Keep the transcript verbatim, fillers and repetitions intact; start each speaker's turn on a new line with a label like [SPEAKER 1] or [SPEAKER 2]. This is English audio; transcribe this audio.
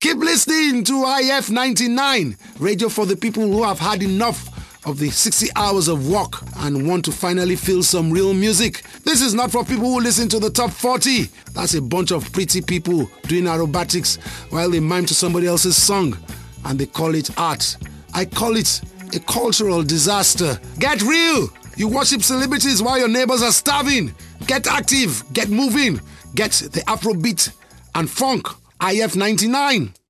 [SPEAKER 1] Keep listening to I F ninety-nine, radio for the people who have had enough of the sixty hours of work and want to finally feel some real music. This is not for people who listen to the top forty. That's a bunch of pretty people doing aerobatics while they mime to somebody else's song and they call it art. I call it a cultural disaster. Get real! You worship celebrities while your neighbors are starving. Get active, get moving, get the Afrobeat and funk. I F ninety-nine.